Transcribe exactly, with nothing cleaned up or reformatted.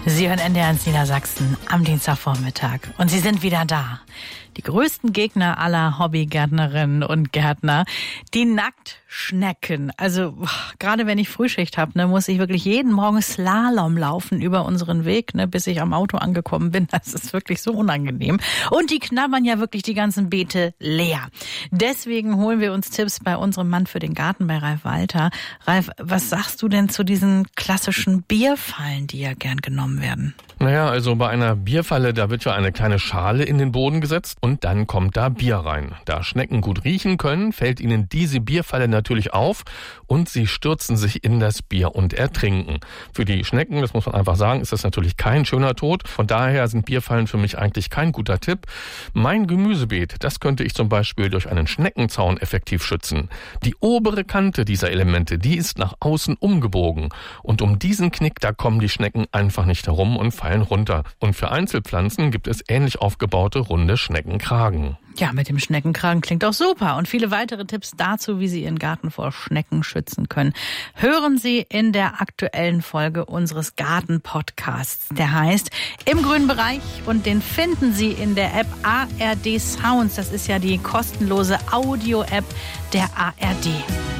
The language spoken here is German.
Sie hören N D R eins Niedersachsen am Dienstagvormittag. Und sie sind wieder da. Die größten Gegner aller Hobbygärtnerinnen und Gärtner, die Nacktschnecken. Also gerade wenn ich Frühschicht habe, ne, muss ich wirklich jeden Morgen Slalom laufen über unseren Weg, ne, bis ich am Auto angekommen bin. Das ist wirklich so unangenehm. Und die knabbern ja wirklich die ganzen Beete leer. Deswegen holen wir uns Tipps bei unserem Mann für den Garten, bei Ralf Walter. Ralf, was sagst du denn zu diesen klassischen Bierfallen, die ja gern genommen werden? Naja, also bei einer Bierfalle, da wird ja eine kleine Schale in den Boden gesetzt und dann kommt da Bier rein. Da Schnecken gut riechen können, fällt ihnen diese Bierfalle natürlich auf und sie stürzen sich in das Bier und ertrinken. Für die Schnecken, das muss man einfach sagen, ist das natürlich kein schöner Tod. Von daher sind Bierfallen für mich eigentlich kein guter Tipp. Mein Gemüsebeet, das könnte ich zum Beispiel durch einen Schneckenzaun effektiv schützen. Die obere Kante dieser Elemente, die ist nach außen umgebogen. Und um diesen Knick, da kommen die Schnecken einfach nicht herum und fallen runter. Und für Einzelpflanzen gibt es ähnlich aufgebaute runde Schneckenkragen. Ja, mit dem Schneckenkragen klingt auch super. Und viele weitere Tipps dazu, wie Sie Ihren Garten vor Schnecken schützen können, hören Sie in der aktuellen Folge unseres Garten-Podcasts. Der heißt Im grünen Bereich und den finden Sie in der App A R D Sounds. Das ist ja die kostenlose Audio-App der A R D.